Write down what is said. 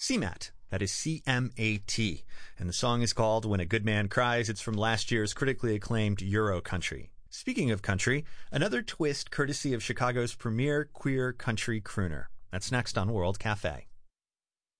CMAT. That is C-M-A-T. And the song is called When a Good Man Cries. It's from last year's critically acclaimed Euro Country. Speaking of country, another twist courtesy of Chicago's premier queer country crooner. That's next on World Cafe.